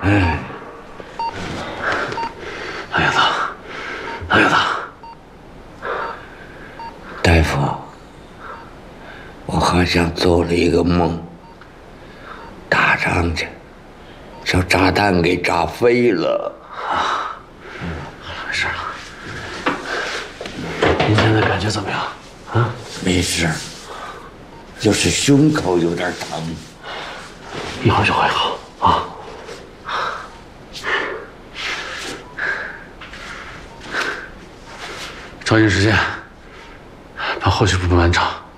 哎， 老爷子，老爷子， 大夫，我好像做了一个梦，打仗去，叫炸弹给炸飞了。 没事了。您现在感觉怎么样？啊？ 没事，就是胸口有点疼。 一会儿就会好啊。抓紧时间把后续部分完成。